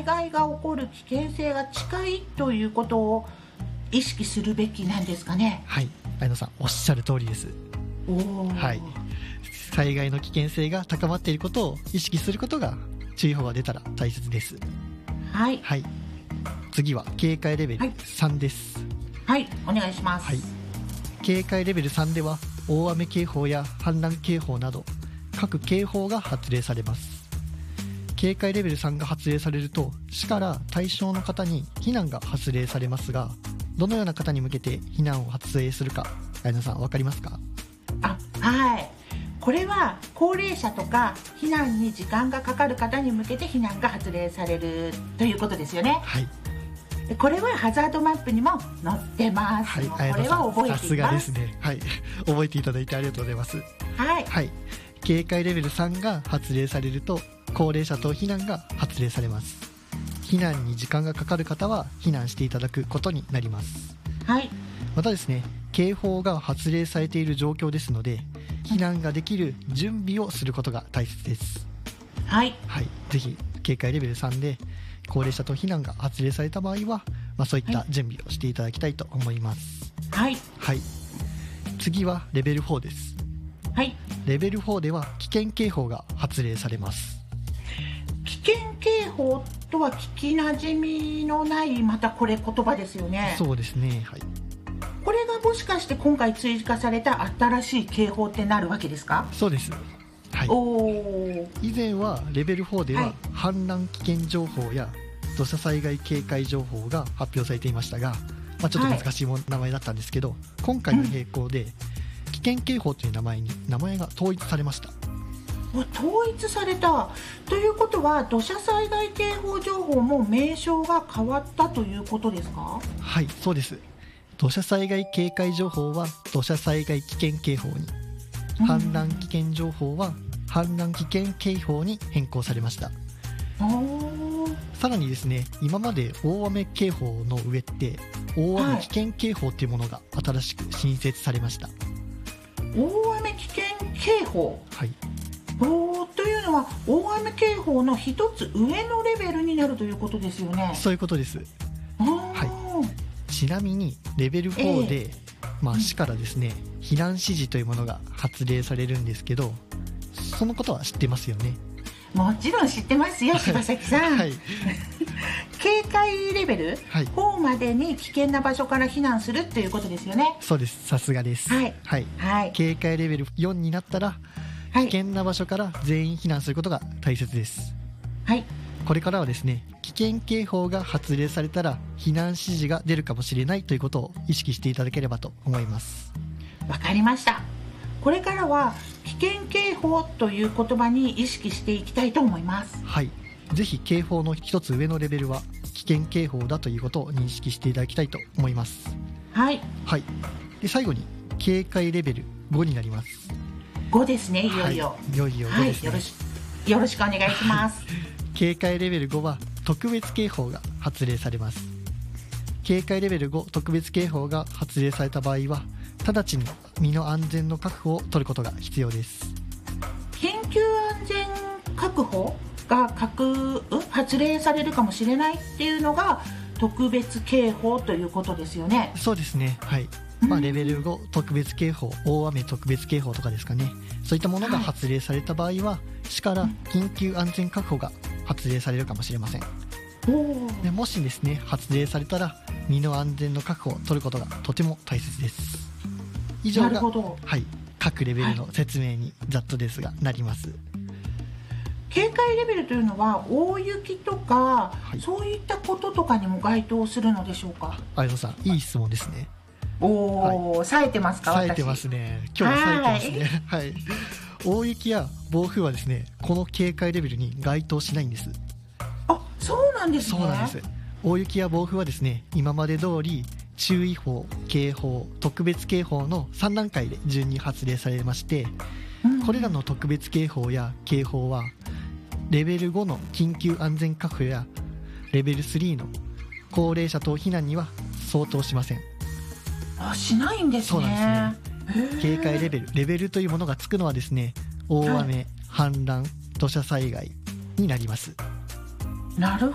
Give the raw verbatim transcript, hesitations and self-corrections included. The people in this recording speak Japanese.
害が起こる危険性が近いということを意識するべきなんですかね。 はい、相野さんおっしゃる通りです。 おー、 はい、災害の危険性が高まっていることを意識することが注意報が出たら大切です。 はい、 はい、次は警戒レベルさんです。 はい、お願いします。 はい、警戒レベルさんでは大雨警報や氾濫警報など各警報が発令されます。警戒レベルさんが発令されると市から対象の方に避難が発令されますが、どのような方に向けて避難を発令するか、綾野さん分かりますか？ あ、はい、これは高齢者とか避難に時間がかかる方に向けて避難が発令されるということですよね。 はい、 これはハザードマップにも載ってます。 はい、 これは覚えています。 さすがですね。はい、覚えていただいてありがとうございます。 はい、 はい、警戒レベルさんが発令されると高齢者等避難が発令されます。避難に時間がかかる方は避難していただくことになります。 はい、 またですね、警報が発令されている状況ですので避難ができる準備をすることが大切です。 はい、 はい、ぜひ警戒レベルさんで高齢者等避難が発令された場合は、まあ、そういった準備をしていただきたいと思います。 はい、 はい、次はレベルフォーです。 はい、 レベルフォーでは危険警報が発令されます。 危険警報とは聞きなじみのないまたこれ言葉ですよね。 そうですね、はい、 これがもしかして今回追加された新しい警報ってなるわけですか？ そうです。はい、 おー、 以前はレベルフォーでははい氾濫危険情報や土砂災害警戒情報が発表されていましたが、まあ、ちょっと難しいも名前だったんですけど、今回の並行で危険警報という名前に名前が統一されました。 統一されたということは土砂災害警報情報も名称が変わったということですか？ はい、そうです。土砂災害警戒情報は土砂災害危険警報に、氾濫危険情報は氾濫危険警報に変更されました。さらにですね、今まで大雨警報の上って大雨危険警報というものが新しく新設されました。 大雨危険警報、 はい、 おというのは大雨警報の一つ上のレベルになるということですよね。 そういうことです。はい、ちなみにレベルフォーで、えーまあ、市からですね、避難指示というものが発令されるんですけど、そのことは知ってますよね？ もちろん知ってますよ、柴崎さん。はい、警戒レベルはい、 フォーまでに危険な場所から避難するっていうことですよね。 そうです、さすがです。 はいはいはい、 警戒レベルよんになったら危険な場所から全員避難することが大切です。 はい、 これからはですね、危険警報が発令されたら避難指示が出るかもしれないということを意識していただければと思います。 わかりました。これからは危険警報という言葉に意識していきたいと思います。 はい、ぜひ警報の一つ上のレベルは危険警報だということを認識していただきたいと思います。 はい、 はい、で最後に警戒レベルごになります。 ごですね、いよいよ、 はい、いよいよごですね。 はい、よろし、よろしくお願いします。 警戒レベルごは特別警報が発令されます。警戒レベルご特別警報が発令された場合は直ちに身の安全の確保を取ることが必要です。 緊急安全確保が確発令されるかもしれないっていうのが特別警報ということですよね。 そうですね、はい、まあ、レベルご特別警報、大雨特別警報とかですかね、そういったものが発令された場合は、はい、市から緊急安全確保が発令されるかもしれません。でもしですね、発令されたら身の安全の確保を取ることがとても大切です。以上が、はい、各レベルの説明にざっとですがなります。 警戒レベルというのは大雪とか、はい、そういったこととかにも該当するのでしょうか？ 相野さん、いい質問ですね。 おー、はい、冴えてますか？ 冴えてますね。今日は冴えてますね。はい、大雪や暴風はですね、この警戒レベルに該当しないんです。 あ、そうなんですね。 そうなんです。大雪や暴風はですね、今まで通り注意報、警報、特別警報のさん段階で順に発令されまして、うん、これらの特別警報や警報はレベルごの緊急安全確保やレベルスリーの高齢者等避難には相当しません。 あ、しないんですね。 そうなんですね。警戒レベル、レベルというものがつくのはですね、大雨、はい、氾濫、土砂災害になります。 なる